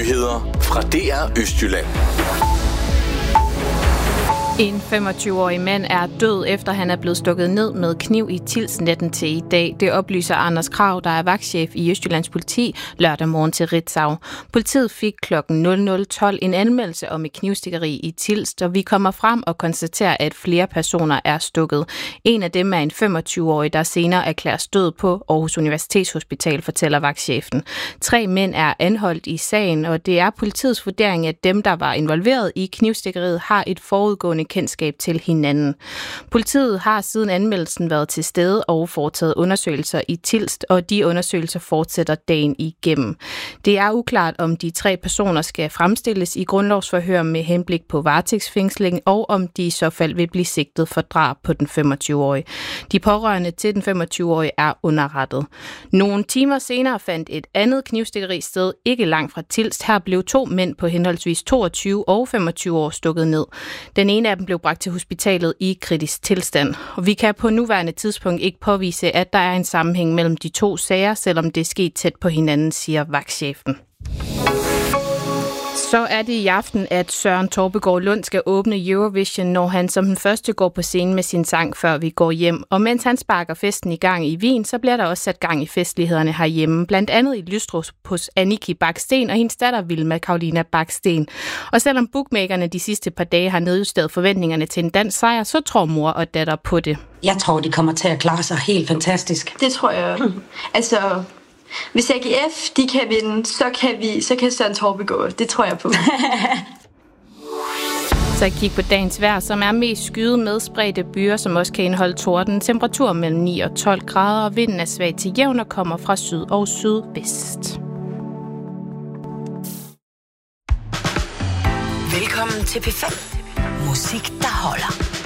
Nyheder fra DR Østjylland. En 25-årig mand er død, efter han er blevet stukket ned med kniv i Tilst natten til i dag. Det oplyser Anders Krag, der er vagtchef i Østjyllands Politi, lørdag morgen til Ritzau. Politiet fik kl. 00.12 en anmeldelse om et knivstikkeri i Tilst, og vi kommer frem og konstaterer, at flere personer er stukket. En af dem er en 25-årig, der senere erklæres død på Aarhus Universitetshospital, fortæller vagtchefen. 3 mænd er anholdt i sagen, og det er politiets vurdering, at dem, der var involveret i knivstikkeriet, har et forudgående kendskab til hinanden. Politiet har siden anmeldelsen været til stede og foretaget undersøgelser i Tilst, og de undersøgelser fortsætter dagen igennem. Det er uklart, om de 3 personer skal fremstilles i grundlovsforhør med henblik på varetægtsfængsling, og om de i så fald vil blive sigtet for drab på den 25-årige. De pårørende til den 25-årige er underrettet. Nogle timer senere fandt et andet knivstikkeri sted ikke langt fra Tilst. Her blev 2 mænd på henholdsvis 22 og 25 år stukket ned. Den ene af dem blev bragt til hospitalet i kritisk tilstand. Og vi kan på nuværende tidspunkt ikke påvise, at der er en sammenhæng mellem de 2 sager, selvom det er sket tæt på hinanden, siger vagtchefen. Så er det i aften, at Søren Torpegaard Lund skal åbne Eurovision, når han som den første går på scenen med sin sang, før vi går hjem. Og mens han sparker festen i gang i Wien, så bliver der også sat gang i festlighederne herhjemme. Blandt andet i Lystrup hos Annika Baksten og hendes datter Vilma Karolina Baksten. Og selvom bookmakerne de sidste par dage har nedjusteret forventningerne til en dansk sejr, så tror mor og datter på det. Jeg tror, de kommer til at klare sig helt fantastisk. Det tror jeg. Altså, hvis AGF de kan vinde, så kan Søren Torpegaard. Det tror jeg på. Så kig på dagens vejr, som er mest skyet med spredte byer, som også kan indeholde torden. Temperatur mellem 9 og 12 grader, og vinden er svag til jævn og kommer fra syd og sydvest. Velkommen til P5. Musik, der holder.